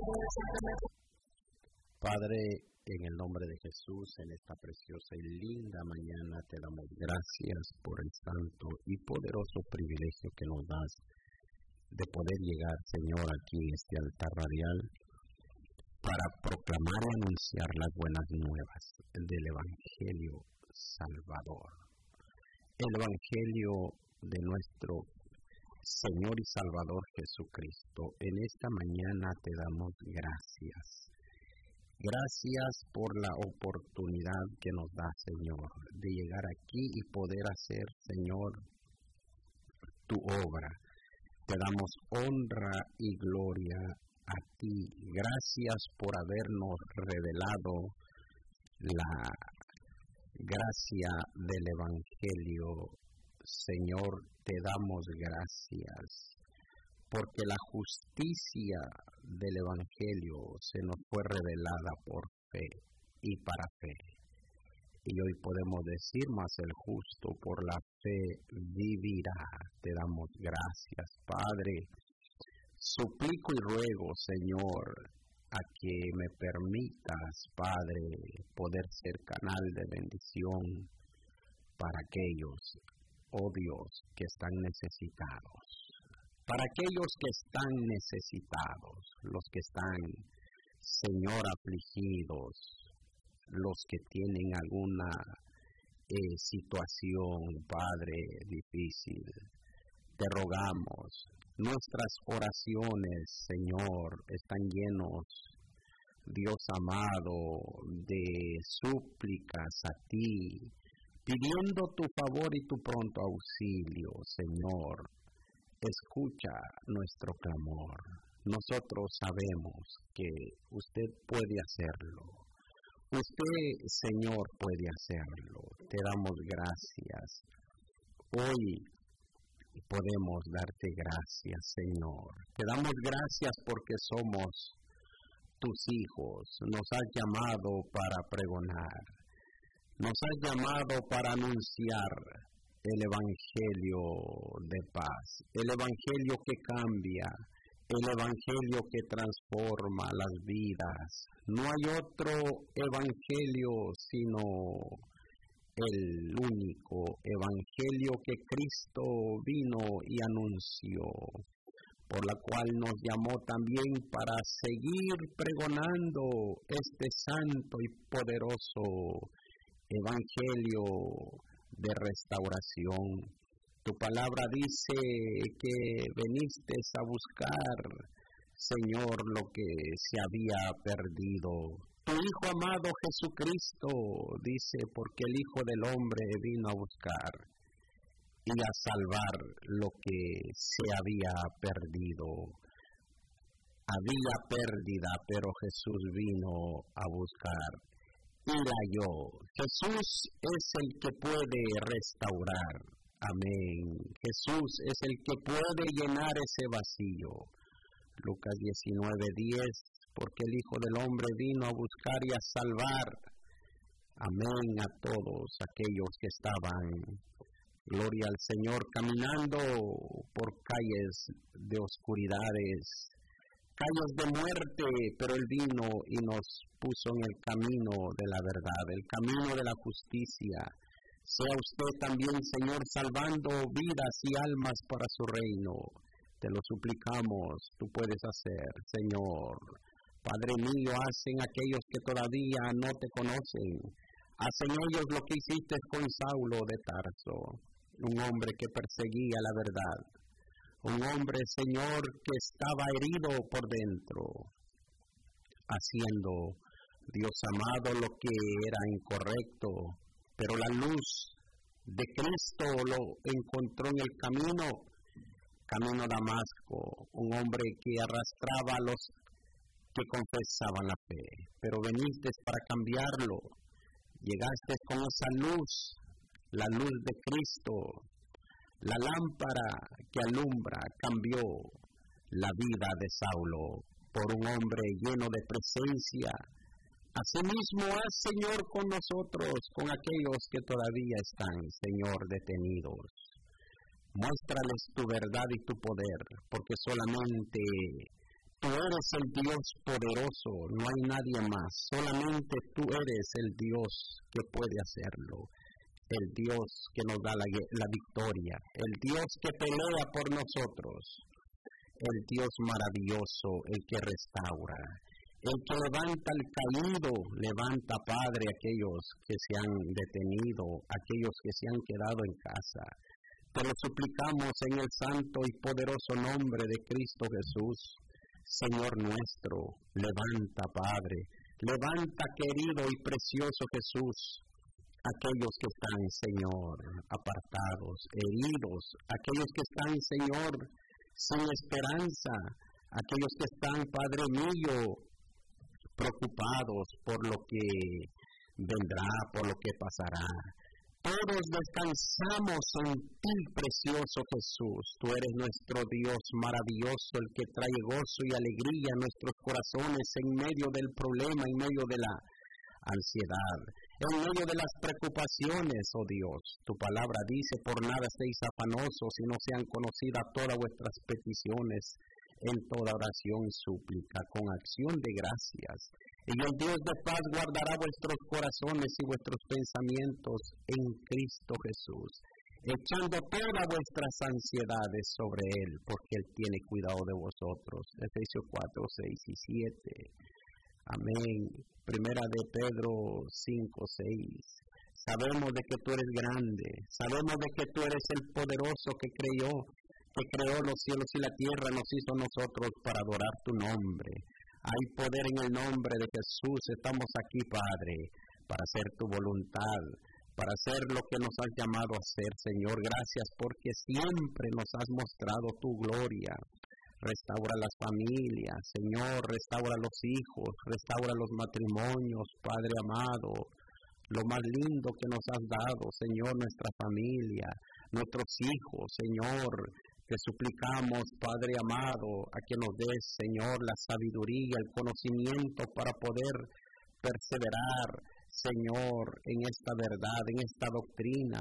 Padre, en el nombre de Jesús, en esta preciosa y linda mañana, te damos gracias por el santo y poderoso privilegio que nos das de poder llegar, Señor, aquí en este altar radial para proclamar y anunciar las buenas nuevas del Evangelio Salvador. El Evangelio de nuestro Señor y Salvador Jesucristo. En esta mañana te damos gracias. Gracias por la oportunidad que nos da, Señor, de llegar aquí y poder hacer, Señor, tu obra. Te damos honra y gloria a ti. Gracias por habernos revelado la gracia del Evangelio. Señor, te damos gracias, porque la justicia del Evangelio se nos fue revelada por fe y para fe. Y hoy podemos decir, más el justo por la fe vivirá. Te damos gracias, Padre. Suplico y ruego, Señor, a que me permitas, Padre, poder ser canal de bendición para aquellos, oh Dios, que están necesitados. Para aquellos que están necesitados, los que están, Señor, afligidos, los que tienen alguna situación, Padre, difícil, te rogamos. Nuestras oraciones, Señor, están llenos, Dios amado, de súplicas a ti, pidiendo tu favor y tu pronto auxilio, Señor. Escucha nuestro clamor. Nosotros sabemos que usted puede hacerlo. Usted, Señor, puede hacerlo. Te damos gracias. Hoy podemos darte gracias, Señor. Te damos gracias porque somos tus hijos. Nos has llamado para pregonar. Nos has llamado para anunciar el Evangelio de paz, el Evangelio que cambia, el Evangelio que transforma las vidas. No hay otro Evangelio sino el único Evangelio que Cristo vino y anunció, por la cual nos llamó también para seguir pregonando este santo y poderoso Evangelio de restauración. Tu palabra dice que veniste a buscar, Señor, lo que se había perdido. Tu Hijo amado Jesucristo dice, porque el Hijo del Hombre vino a buscar y a salvar lo que se había perdido. Había pérdida, pero Jesús vino a buscar y la halló. Jesús es el que puede restaurar. Amén. Jesús es el que puede llenar ese vacío. Lucas 19:10, porque el Hijo del Hombre vino a buscar y a salvar. Amén a todos aquellos que estaban, gloria al Señor, caminando por calles de oscuridades, calles de muerte, pero Él vino y nos puso en el camino de la verdad, el camino de la justicia. Sea usted también, Señor, salvando vidas y almas para su reino. Te lo suplicamos, tú puedes hacer, Señor. Padre mío, hacen aquellos que todavía no te conocen. Hacen ellos lo que hiciste con Saulo de Tarso, un hombre que perseguía la verdad. Un hombre, Señor, que estaba herido por dentro, haciendo, Dios amado, lo que era incorrecto. Pero la luz de Cristo lo encontró en el camino a Damasco, un hombre que arrastraba a los que confesaban la fe. Pero veniste para cambiarlo, llegaste con esa luz, la luz de Cristo, la lámpara que alumbra, cambió la vida de Saulo por un hombre lleno de presencia. Asimismo, haz, Señor, con nosotros, con aquellos que todavía están, Señor, detenidos. Muéstrales tu verdad y tu poder, porque solamente Tú eres el Dios poderoso, no hay nadie más. Solamente tú eres el Dios que puede hacerlo. El Dios que nos da la victoria. El Dios que pelea por nosotros. El Dios maravilloso, el que restaura. El que levanta al caído, levanta, Padre, aquellos que se han detenido, aquellos que se han quedado en casa. Te lo suplicamos en el santo y poderoso nombre de Cristo Jesús. Señor nuestro, levanta, Padre, levanta, querido y precioso Jesús, aquellos que están, Señor, apartados, heridos, aquellos que están, Señor, sin esperanza, aquellos que están, Padre mío, preocupados por lo que vendrá, por lo que pasará. Todos descansamos en ti, precioso Jesús. Tú eres nuestro Dios maravilloso, el que trae gozo y alegría a nuestros corazones en medio del problema, en medio de la ansiedad, en medio de las preocupaciones, oh Dios. Tu palabra dice, por nada estéis afanosos, sino sean conocidas todas vuestras peticiones en toda oración y súplica, con acción de gracias. Y el Dios de paz guardará vuestros corazones y vuestros pensamientos en Cristo Jesús, echando todas vuestras ansiedades sobre Él, porque Él tiene cuidado de vosotros. Efesios 4, 6 y 7. Amén. Primera de Pedro 5, 6. Sabemos de que tú eres grande, sabemos de que tú eres el poderoso que creó los cielos y la tierra, nos hizo a nosotros para adorar tu nombre. Hay poder en el nombre de Jesús. Estamos aquí, Padre, para hacer tu voluntad, para hacer lo que nos has llamado a hacer, Señor. Gracias porque siempre nos has mostrado tu gloria. Restaura las familias, Señor, restaura los hijos, restaura los matrimonios, Padre amado. Lo más lindo que nos has dado, Señor, nuestra familia, nuestros hijos, Señor. Te suplicamos, Padre amado, a que nos des, Señor, la sabiduría, el conocimiento para poder perseverar, Señor, en esta verdad, en esta doctrina.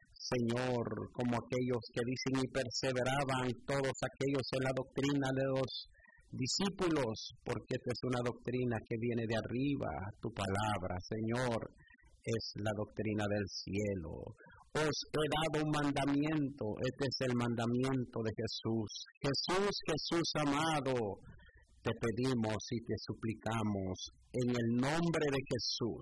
Señor, como aquellos que dicen y perseveraban todos aquellos en la doctrina de los discípulos, porque esta es una doctrina que viene de arriba, tu palabra, Señor, es la doctrina del cielo. Os he dado un mandamiento, este es el mandamiento de Jesús. Jesús, Jesús amado, te pedimos y te suplicamos en el nombre de Jesús,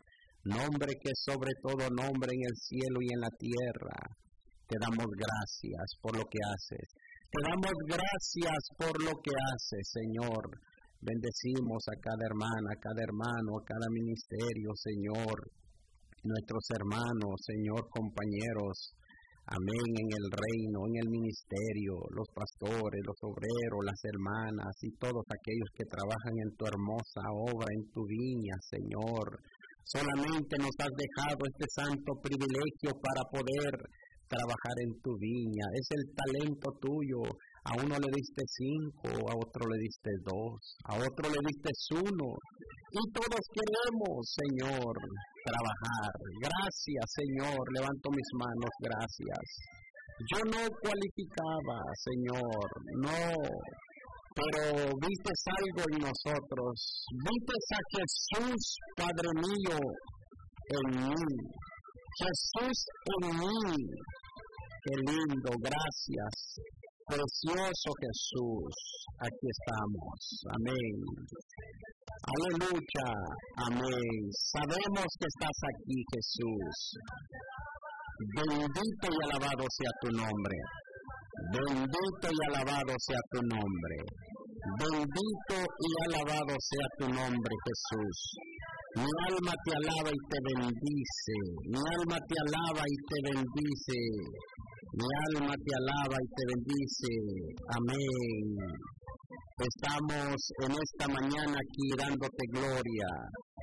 nombre que es sobre todo nombre en el cielo y en la tierra. Te damos gracias por lo que haces. Te damos gracias por lo que haces, Señor. Bendecimos a cada hermana, a cada hermano, a cada ministerio, Señor. Nuestros hermanos, Señor, compañeros, amén, en el reino, en el ministerio, los pastores, los obreros, las hermanas y todos aquellos que trabajan en tu hermosa obra, en tu viña, Señor. Solamente nos has dejado este santo privilegio para poder trabajar en tu viña. Es el talento tuyo. A uno le diste 5, a otro le diste 2, a otro le diste 1. Y todos queremos, Señor, trabajar. Gracias, Señor. Levanto mis manos, gracias. Yo no cualificaba, Señor, no. Pero viste algo en nosotros. Viste a Jesús, Padre mío, en mí. Jesús en mí. Qué lindo, gracias. Precioso Jesús, aquí estamos. Amén. Aleluya. Amén. Sabemos que estás aquí, Jesús. Bendito y alabado sea tu nombre. Bendito y alabado sea tu nombre. Bendito y alabado sea tu nombre, Jesús. Mi alma te alaba y te bendice. Mi alma te alaba y te bendice. Mi alma te alaba y te bendice. Amén. Estamos en esta mañana aquí dándote gloria.